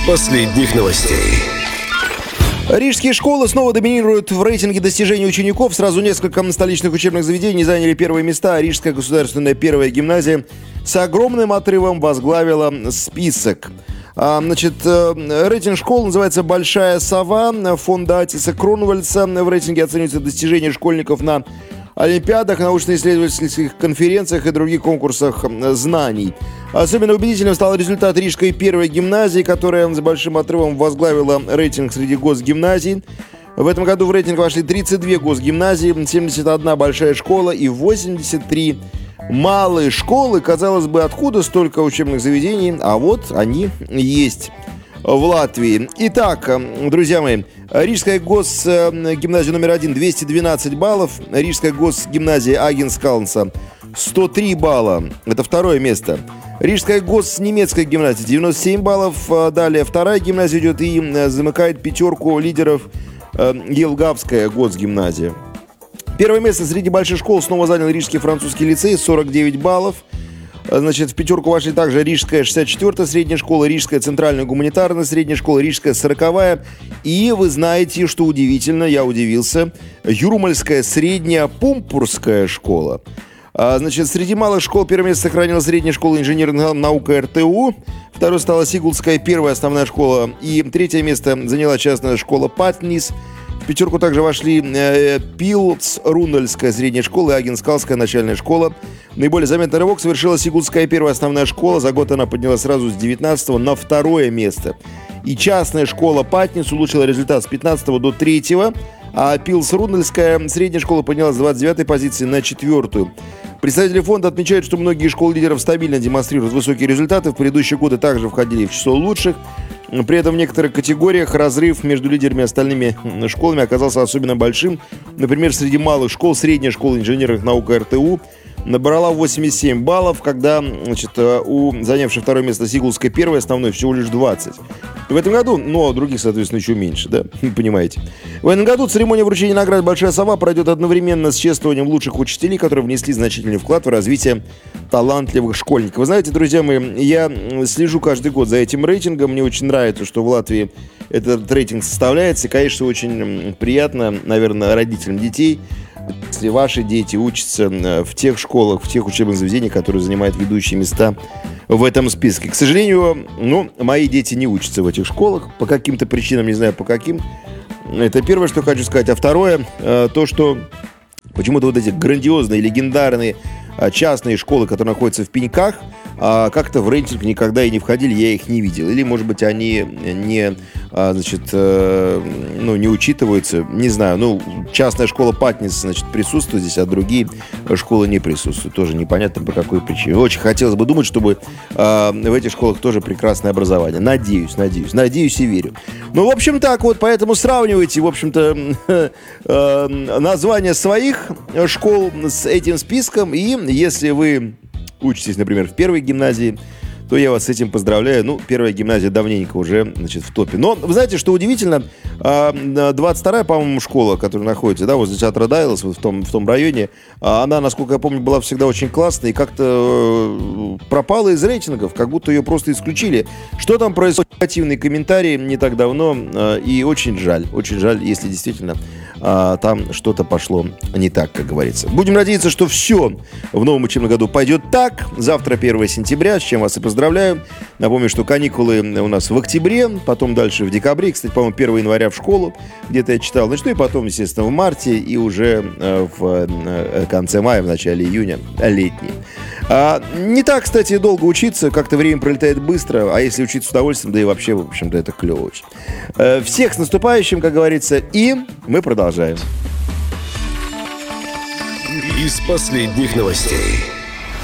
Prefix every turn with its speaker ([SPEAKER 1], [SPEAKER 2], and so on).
[SPEAKER 1] последних новостей.
[SPEAKER 2] Рижские школы снова доминируют в рейтинге достижений учеников. Сразу несколько столичных учебных заведений заняли первые места. Рижская государственная первая гимназия с огромным отрывом возглавила список. Рейтинг школ называется «Большая сова» фонда Атиса Кронвальца. В рейтинге оцениваются достижения школьников на олимпиадах, научно-исследовательских конференциях и других конкурсах знаний. Особенно убедительным стал результат Рижской первой гимназии, которая с большим отрывом возглавила рейтинг среди госгимназий. В этом году в рейтинг вошли 32 госгимназии, 71 большая школа и 83 малые школы. Казалось бы, откуда столько учебных заведений? А вот они есть в Латвии. Итак, друзья мои, Рижская госгимназия номер 1 212 баллов, Рижская госгимназия Агенскалнса 103 балла, это второе место. Рижская госнемецкая гимназия 97 баллов, далее вторая гимназия идет и замыкает пятерку лидеров Елгавская госгимназия. Первое место среди больших школ снова занял Рижский французский лицей 49 баллов. В пятерку вошли также Рижская 64-я средняя школа, Рижская центральная гуманитарная средняя школа, Рижская 40-я. И вы знаете, что удивительно, я удивился, Юрмальская средняя Пумпурская школа. Среди малых школ первое место сохранила средняя школа инженерных наук РТУ. Второе стала Сигулдская первая основная школа. И третье место заняла частная школа Патнис. В пятерку также вошли Пилсрунальская средняя школа и Агенскалская начальная школа. Наиболее заметный рывок совершила Сигулдская первая основная школа. За год она поднялась сразу с 19 на второе место. И частная школа Патнис улучшила результат с 15 до 3, а Пилсрунальская средняя школа поднялась с 29 позиции на 4. Представители фонда отмечают, что многие школы лидеров стабильно демонстрируют высокие результаты. В предыдущие годы также входили в число лучших. При этом в некоторых категориях разрыв между лидерами и остальными школами оказался особенно большим. Например, среди малых школ средняя школа инженерных наук РТУ набрала 87 баллов, когда у занявшей второе место Сигулдской первой основной всего лишь 20. В этом году, но других, соответственно, еще меньше, да, понимаете. В этом году церемония вручения наград «Большая сова» пройдет одновременно с чествованием лучших учителей, которые внесли значительный вклад в развитие талантливых школьников. Вы знаете, друзья мои, я слежу каждый год за этим рейтингом. Мне очень нравится, что в Латвии этот рейтинг составляется. И, конечно, очень приятно, наверное, родителям детей, если ваши дети учатся в тех школах, в тех учебных заведениях, которые занимают ведущие места в этом списке. К сожалению, мои дети не учатся в этих школах по каким-то причинам, не знаю по каким. Это первое, что хочу сказать. А второе, то, что почему-то вот эти грандиозные, легендарные частные школы, которые находятся в Пеньках, как-то в рейтинг никогда и не входили, я их не видел. Или, может быть, они не учитываются, не знаю. Частная школа Патнис, присутствует здесь, а другие школы не присутствуют. Тоже непонятно по какой причине. Очень хотелось бы думать, чтобы в этих школах тоже прекрасное образование. Надеюсь и верю. В общем, так вот, поэтому сравнивайте, в общем-то, названия своих школ с этим списком, и если вы учитесь, например, в первой гимназии, то я вас с этим поздравляю. Первая гимназия давненько уже, в топе. Но, вы знаете, что удивительно, 22-я, по-моему, школа, которая находится, возле театра Дайлас, в том районе, она, насколько я помню, была всегда очень классной и как-то пропала из рейтингов, как будто ее просто исключили. Что там происходит? Негативные комментарии не так давно, и очень жаль, если действительно там что-то пошло не так, как говорится. Будем надеяться, что все в новом учебном году пойдет так. Завтра 1 сентября, с чем вас и поздравляю. Напомню, что каникулы у нас в октябре, потом дальше в декабре. Кстати, по-моему, 1 января в школу, где-то я читал. И потом, естественно, в марте и уже в конце мая, в начале июня летние. Не так, кстати, долго учиться, как-то время пролетает быстро, а если учиться с удовольствием, да и вообще, в общем-то, это клево очень. Всех с наступающим, как говорится, и мы продолжаем.
[SPEAKER 1] Из последних новостей.